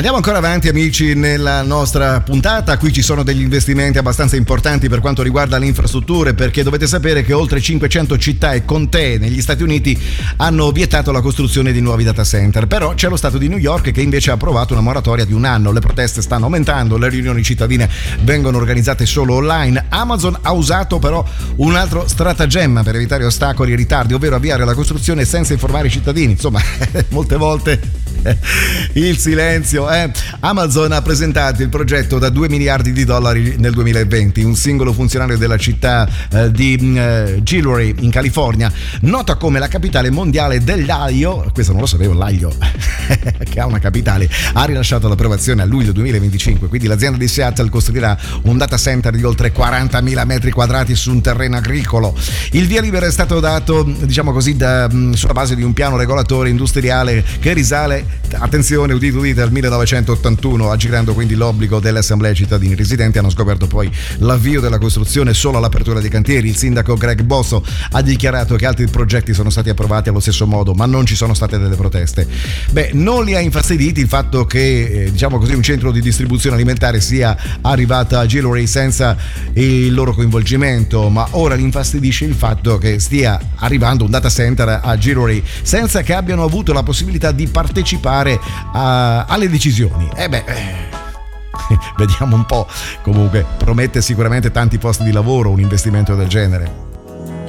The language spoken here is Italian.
Andiamo ancora avanti, amici, nella nostra puntata. Qui ci sono degli investimenti abbastanza importanti per quanto riguarda le infrastrutture, perché dovete sapere che oltre 500 città e contee negli Stati Uniti hanno vietato la costruzione di nuovi data center. Però c'è lo Stato di New York che invece ha approvato una moratoria di un anno. Le proteste stanno aumentando, le riunioni cittadine vengono organizzate solo online. Amazon ha usato però un altro stratagemma per evitare ostacoli e ritardi, ovvero avviare la costruzione senza informare i cittadini. Insomma, molte volte il silenzio. Amazon ha presentato il progetto da $2 miliardi nel 2020. Un singolo funzionario della città di Gilroy in California, nota come la capitale mondiale dell'aglio, questo non lo sapevo, l'aglio che ha una capitale, ha rilasciato l'approvazione a luglio 2025. Quindi l'azienda di Seattle costruirà un data center di oltre 40.000 metri quadrati su un terreno agricolo. Il via libera è stato dato, diciamo così, sulla base di un piano regolatore industriale che risale, attenzione, udite, al 1981, aggirando quindi l'obbligo delle assemblee cittadini. I residenti hanno scoperto poi l'avvio della costruzione solo all'apertura dei cantieri. Il sindaco Greg Bosso ha dichiarato che altri progetti sono stati approvati allo stesso modo, ma non ci sono state delle proteste. Non li ha infastiditi il fatto che diciamo così un centro di distribuzione alimentare sia arrivata a Gilroy senza il loro coinvolgimento, ma ora li infastidisce il fatto che stia arrivando un data center a Gilroy senza che abbiano avuto la possibilità di partecipare alle decisioni. Vediamo un po'. Comunque promette sicuramente tanti posti di lavoro un investimento del genere.